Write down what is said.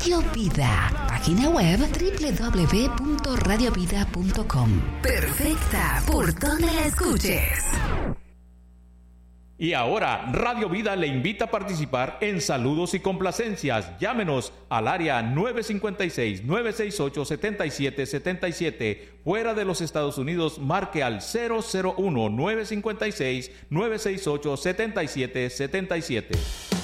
Radio Vida. Página web www.radiovida.com. Perfecta por donde la escuches. Y ahora, Radio Vida le invita a participar en Saludos y Complacencias. Llámenos al área 956-968-7777. Fuera de los Estados Unidos, marque al 001-956-968-7777.